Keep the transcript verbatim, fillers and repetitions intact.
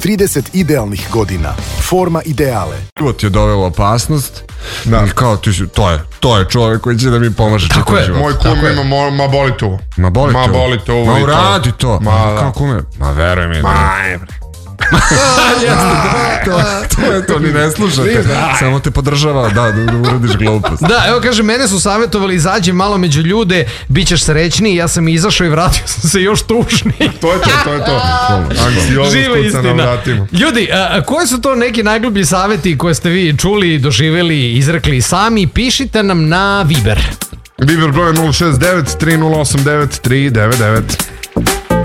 trideset idealnih godina. Forma ideale. Život je doveo opasnost. Da. I kao ti si, to je, to je čovjek koji će da mi pomaže. Tako je, moj kum ima, mo, ma boli to. Ma boli to. Ma boli to. Ma uradi to. Ma, kako kume? Ma veruj mi. Ma, je bre. to, to je to, ni ne slušate. Samo te podržava da, da uradiš glupost. Da, evo kaže, mene su savjetovali izađi malo među ljude, bit ćeš srećniji, ja sam izašao i vratio sam se još tužniji. To je to, to je to. Živa istina. Ljudi, a, koji su to neki najglublji savjeti koje ste vi čuli, doživjeli, izrekli sami? Pišite nam na Viber. Viber broj nula šest devet tri nula osam devet tri devet devet.